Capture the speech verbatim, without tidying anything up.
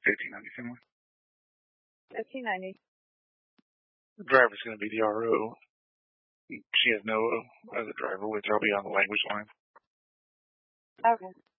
Fifteen ninety Finley. Fifteen ninety. The driver's going to be the R O. She has no other driver with her. I'll be on the language line. Okay.